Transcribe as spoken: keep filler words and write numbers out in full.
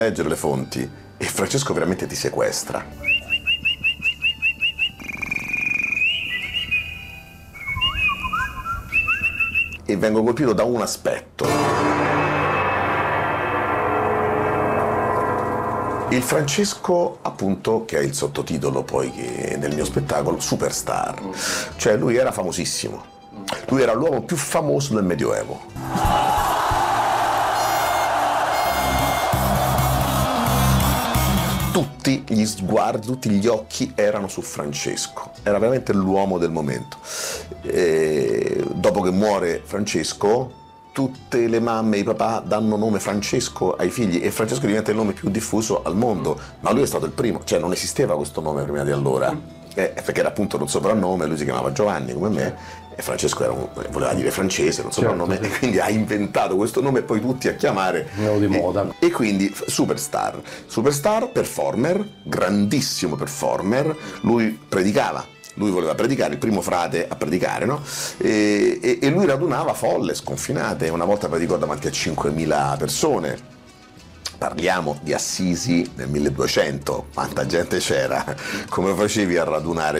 leggere le fonti e Francesco veramente ti sequestra. E vengo colpito da un aspetto. Il Francesco, appunto, che è il sottotitolo poi che nel mio spettacolo, Superstar. Cioè lui era famosissimo. Lui era l'uomo più famoso del Medioevo. Tutti gli sguardi, tutti gli occhi erano su Francesco, era veramente l'uomo del momento. E dopo che muore Francesco, tutte le mamme e i papà danno nome Francesco ai figli e Francesco diventa il nome più diffuso al mondo, ma lui è stato il primo, cioè non esisteva questo nome prima di allora. Eh, perché era appunto un soprannome, lui si chiamava Giovanni come me e Francesco era un, voleva dire francese, un soprannome, certo, sì. E quindi ha inventato questo nome e poi tutti a chiamare di moda. E, e quindi Superstar, Superstar, performer, grandissimo performer, lui predicava. Lui voleva predicare, il primo frate a predicare, no? E, e, e lui radunava folle sconfinate, una volta predicò davanti a cinquemila persone. Parliamo di Assisi nel milleduecento, quanta gente c'era, come facevi a radunare